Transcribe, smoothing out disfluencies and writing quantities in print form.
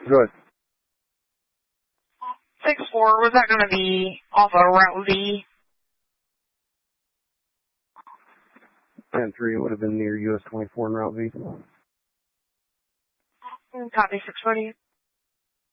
Good. 6-4, was that going to be off of Route Z? 10-3, it would have been near US 24 and Route V. Copy, 640.